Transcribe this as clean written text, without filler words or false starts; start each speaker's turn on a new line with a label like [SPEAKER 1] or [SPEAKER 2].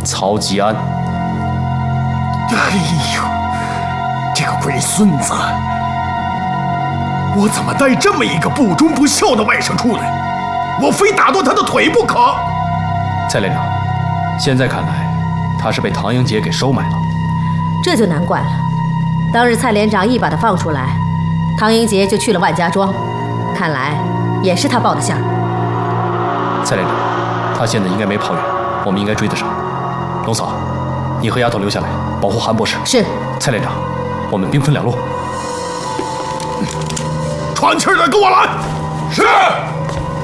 [SPEAKER 1] 曹吉安。
[SPEAKER 2] 哎呦，这个龟孙子！我怎么带这么一个不忠不孝的外甥出来？我非打断他的腿不可！
[SPEAKER 1] 蔡连长，现在看来，他是被唐英杰给收买了。
[SPEAKER 3] 这就难怪了。当日蔡连长一把他放出来，唐英杰就去了万家庄，看来也是他报的线儿。
[SPEAKER 1] 蔡连长，他现在应该没跑远，我们应该追得上。龙嫂，你和丫头留下来保护韩博士。
[SPEAKER 3] 是。
[SPEAKER 1] 蔡连长，我们兵分两路。
[SPEAKER 2] 喘气儿的，跟我来。
[SPEAKER 4] 是。